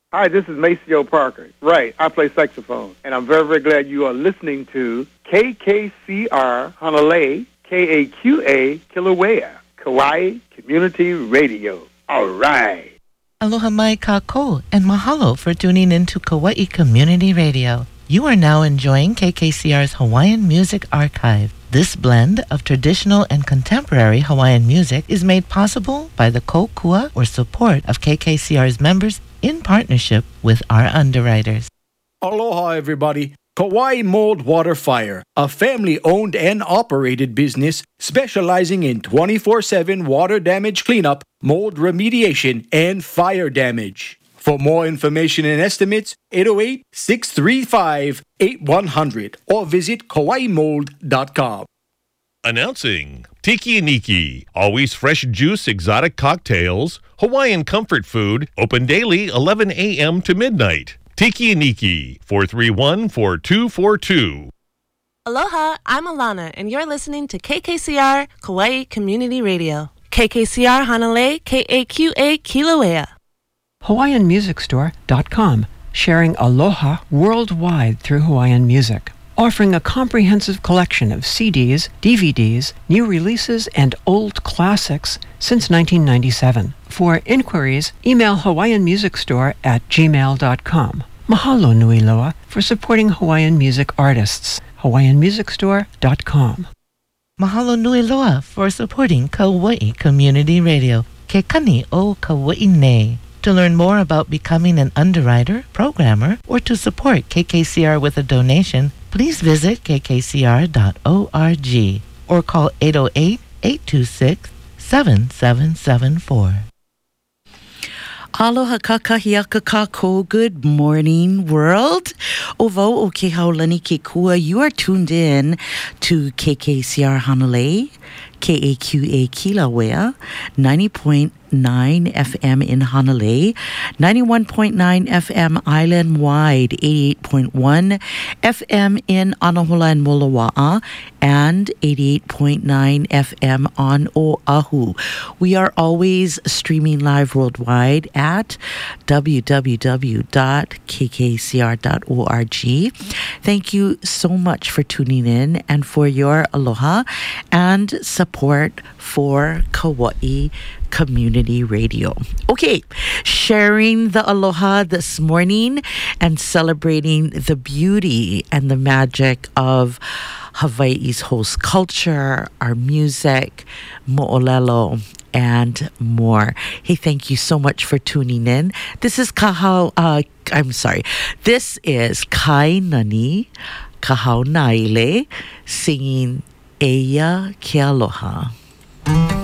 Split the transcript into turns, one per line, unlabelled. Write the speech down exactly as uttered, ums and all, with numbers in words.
Hi, this is Maceo Parker. Right, I play saxophone. And I'm very, very glad you are listening to K K C R Honolulu, K A Q A Kilauea, Kauai Community Radio. All right.
Aloha mai kako, and mahalo for tuning into Kauai Community Radio. You are now enjoying K K C R's Hawaiian Music Archive. This blend of traditional and contemporary Hawaiian music is made possible by the kokua or support of K K C R's members in partnership with our underwriters.
Aloha, everybody. Kauai Mold Water Fire, a family-owned and operated business specializing in twenty-four seven water damage cleanup, mold remediation, and fire damage. For more information and estimates, eight oh eight, six three five, eight one zero zero or visit kauai mold dot com.
Announcing Tiki Niki, always fresh juice exotic cocktails, Hawaiian comfort food, open daily eleven a.m. to midnight. Tiki Niki, four three one, four two four two.
Aloha, I'm Alana, and you're listening to K K C R Kauai Community Radio. K K C R Hanalei, K A Q A Kilauea.
Hawaiian Music Store dot com, sharing aloha worldwide through Hawaiian music. Offering a comprehensive collection of C Ds, D V Ds, new releases, and old classics since nineteen ninety-seven. For inquiries, email hawaiian music store at gmail dot com. Mahalo nui loa for supporting Hawaiian music artists. hawaiian music store dot com.
Mahalo nui loa for supporting Kauai Community Radio. Ke kani o Kauai nei. To learn more about becoming an underwriter, programmer, or to support K K C R with a donation, please visit k k c r dot org or call eight oh eight, eight two six, seven seven seven four.
Aloha kakahiaka kako. Good morning, world. Ovo o ke haulani ke kua. You are tuned in to K K C R Hanalei, K A Q A Kilauea, ninety point nine F M in Hanalei, ninety-one point nine F M island-wide, eighty-eight point one F M in Anahola and Moloa'a, and eighty-eight point nine F M on Oahu. We are always streaming live worldwide at w w w dot k k c r dot org. Thank you so much for tuning in and for your aloha and support for Kauai Community Radio. Okay, sharing the aloha this morning and celebrating the beauty and the magic of Hawaii's host culture, our music, mo'olelo, and more. Hey, thank you so much for tuning in. This is Kahau, uh, I'm sorry. This is Kai Nani Kahau Naile singing Eia Ke Aloha.